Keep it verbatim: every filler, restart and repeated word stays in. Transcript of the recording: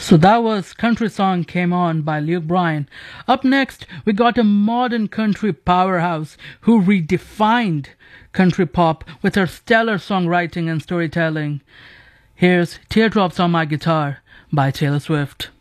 So that was Country Song Came On by Luke Bryan. Up next, we got a modern country powerhouse who redefined country pop with her stellar songwriting and storytelling. Here's Teardrops on My Guitar by Taylor Swift.